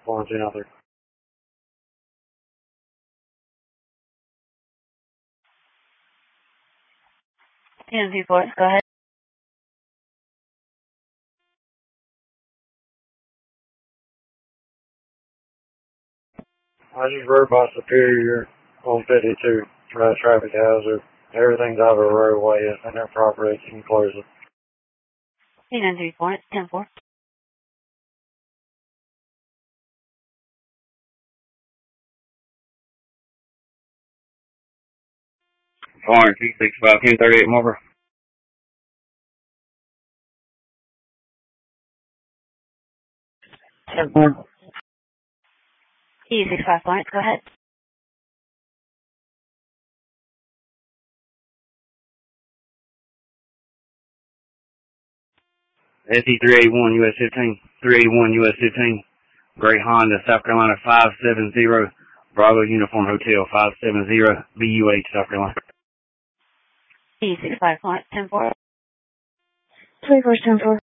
Quarantine out there. TNT Fort, go ahead. I just rode by Superior on 52, traffic hazard. Everything's out of the roadway. It's in their property. You can close it. TNT Fort, 10-4. Foreign 265, 1038 Marlboro. E65 Florence, go ahead. SE381 US 15, 381 US 15, Gray Honda, South Carolina 570, Bravo Uniform Hotel 570, BUH, South Carolina. E65 Florence, 10-4. 24 10-4.